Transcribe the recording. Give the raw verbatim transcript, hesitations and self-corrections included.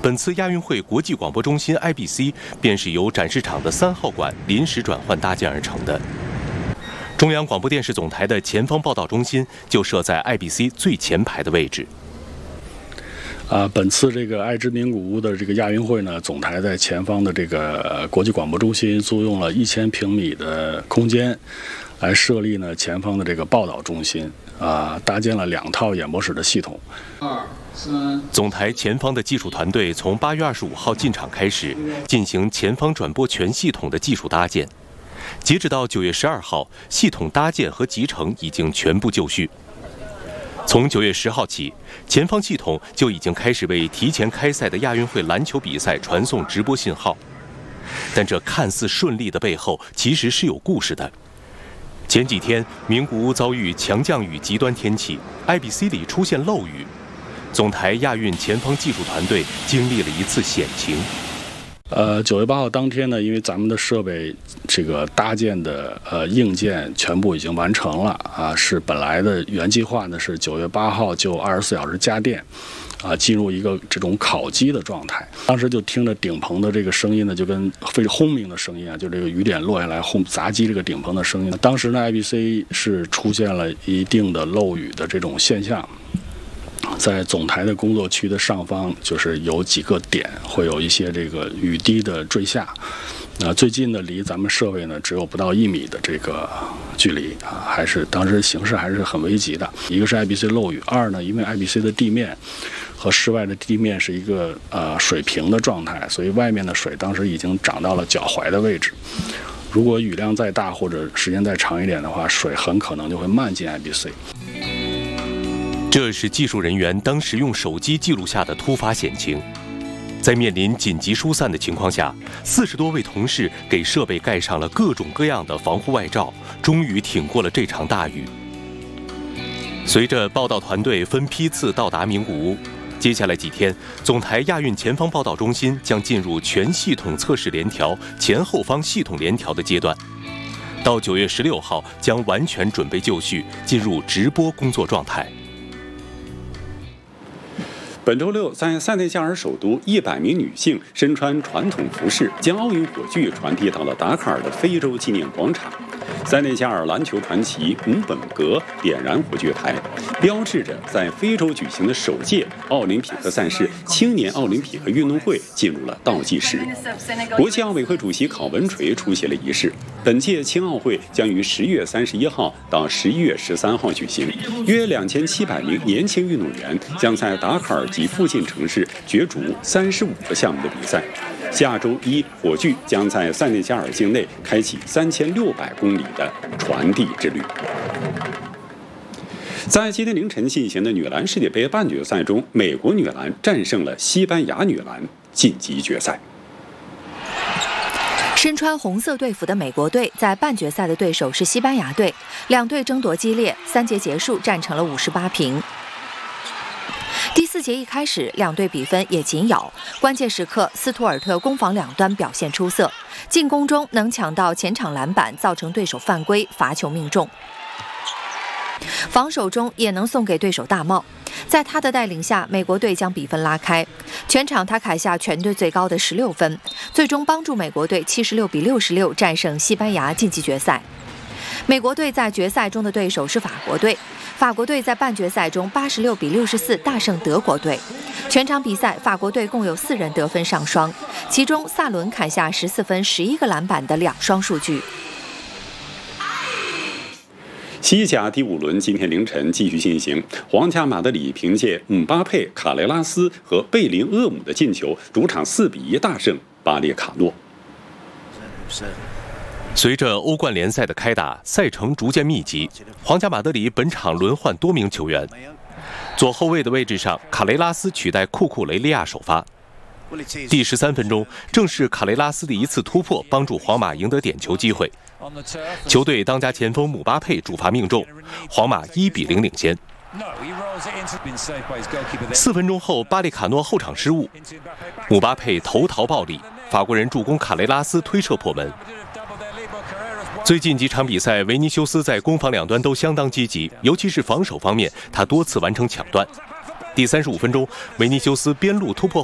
本次亚运会国际广播中心 I B C 便是由展示场的三号馆临时转换搭建而成的。中央广播电视总台的前方报道中心就设在 I B C 最前排的位置。 啊，本次这个爱之名古屋的这个亚运会呢，总台在前方的这个国际广播中心租用了一千平米的空间，来设立呢前方的这个报道中心，啊，搭建了两套演播室的系统。 二三， 总台前方的技术团队从八月二十五号进场开始进行前方转播全系统的技术搭建，截止到九月十二号，系统搭建和集成已经全部就绪。从九月十号起，前方系统就已经开始为提前开赛的亚运会篮球比赛传送直播信号。但这看似顺利的背后，其实是有故事的。前几天，名古屋遭遇强降雨极端天气 ，I B C 里出现漏雨，总台亚运前方技术团队经历了一次险情。 呃，九月八号当天呢，因为咱们的设备这个搭建的呃硬件全部已经完成了啊，是本来的原计划呢是九月八号就二十四小时加电，啊，进入一个这种烤机的状态。当时就听着顶棚的这个声音呢，就跟非常轰鸣的声音啊，就这个雨点落下来轰砸击这个顶棚的声音。当时呢 ，I B C 是出现了一定的漏雨的这种现象。在总台的工作区的上方，就是有几个点会有一些这个雨滴的坠下。啊、呃，最近的离咱们设备呢只有不到一米的这个距离啊，还是当时形势还是很危急的。一个是 I B C 漏雨，二呢，因为 I B C 的地面和室外的地面是一个呃水平的状态，所以外面的水当时已经涨到了脚踝的位置。如果雨量再大或者时间再长一点的话，水很可能就会漫进 I B C。 这是技术人员当时用手机记录下的突发险情，在面临紧急疏散的情况下，四十多位同事给设备盖上了各种各样的防护外罩，终于挺过了这场大雨。随着报道团队分批次到达名古屋，接下来几天，总台亚运前方报道中心将进入全系统测试联调、前后方系统联调的阶段，到九月十六号将完全准备就绪，进入直播工作状态。 本周六，在塞内加尔首都，一百名女性身穿传统服饰，将奥运火炬传递到了达喀尔的非洲纪念广场。塞内加尔篮球传奇姆本格点燃火炬台，标志着在非洲举行的首届奥林匹克赛事——青年奥林匹克运动会进入了倒计时。国际奥委会主席考文垂出席了仪式。本届青奥会将于十月三十一号到十一月十三号举行，约两千七百名年轻运动员将在达喀尔及附近城市角逐三十五个项目的比赛。下周一，火炬将在塞内加尔境内开启三千六百公里的传递之旅。在今天凌晨进行的女篮世界杯半决赛中，美国女篮战胜了西班牙女篮，晋级决赛。 身穿红色队服的美国队在半决赛的对手是西班牙队，两队争夺激烈，三节结束战成了五十八平。第四节一开始，两队比分也紧咬，关键时刻斯图尔特攻防两端表现出色，进攻中能抢到前场篮板，造成对手犯规，罚球命中；防守中也能送给对手大帽。在他的带领下，美国队将比分拉开，全场他砍下全队最高的十六分，最终帮助美国队七十六比六十六战胜西班牙晋级决赛。美国队在决赛中的对手是法国队，法国队在半决赛中八十六比六十四大胜德国队。全场比赛，法国队共有四人得分上双，其中萨伦砍下十四分、十一个篮板的两双数据。 西甲第五轮今天凌晨继续进行，皇家马德里凭借姆巴佩、卡雷拉斯和贝林厄姆的进球，主场四比一大胜巴列卡诺。 随着欧冠联赛的开打，赛程逐渐密集，皇家马德里本场轮换多名球员。左后卫的位置上，卡雷拉斯取代库库雷利亚首发。第十三分钟，正是卡雷拉斯的一次突破，帮助皇马赢得点球机会。球队当家前锋姆巴佩主罚命中，皇马一比零领先。四分钟后，巴列卡诺后场失误，姆巴佩头逃暴力，法国人助攻卡雷拉斯推射破门。最近几场比赛，维尼修斯在攻防两端都相当积极，尤其是防守方面，他多次完成抢断。第三十五分钟，维尼修斯边路突破